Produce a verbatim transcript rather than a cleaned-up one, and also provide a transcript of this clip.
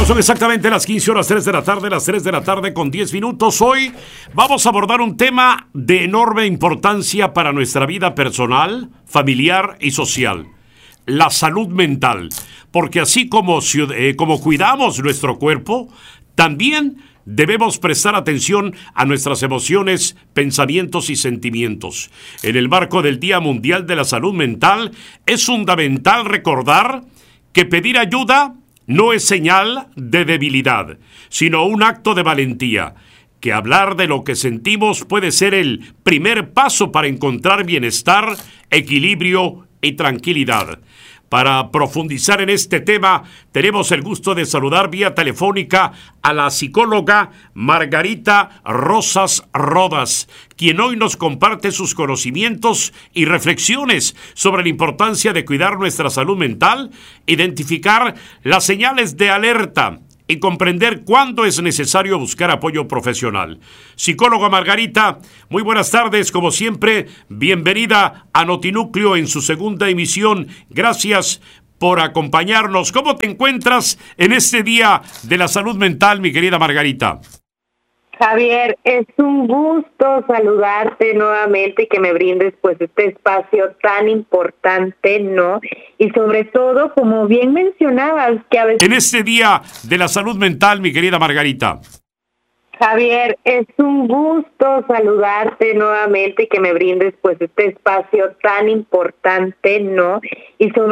Son exactamente las quince horas, tres de la tarde, las tres de la tarde con diez minutos. Hoy vamos a abordar un tema de enorme importancia para nuestra vida personal, familiar y social. La salud mental. Porque así como, eh, como cuidamos nuestro cuerpo, también debemos prestar atención a nuestras emociones, pensamientos y sentimientos. En el marco del Día Mundial de la Salud Mental, es fundamental recordar que pedir ayuda no es señal de debilidad, sino un acto de valentía, que hablar de lo que sentimos puede ser el primer paso para encontrar bienestar, equilibrio y tranquilidad. Para profundizar en este tema, tenemos el gusto de saludar vía telefónica a la psicóloga Margarita Rosas Rodas, quien hoy nos comparte sus conocimientos y reflexiones sobre la importancia de cuidar nuestra salud mental, identificar las señales de alerta y comprender cuándo es necesario buscar apoyo profesional. Psicóloga Margarita, muy buenas tardes, como siempre, bienvenida a Notinúcleo en su segunda emisión. Gracias por acompañarnos. ¿Cómo te encuentras en este Día de la Salud Mental, mi querida Margarita? Javier, es un gusto saludarte nuevamente y que me brindes pues este espacio tan importante, ¿no? Y sobre todo, como bien mencionabas, que a veces... En este Día de la Salud Mental, mi querida Margarita. Javier, es un gusto saludarte nuevamente y que me brindes pues este espacio tan importante, ¿no? Y sobre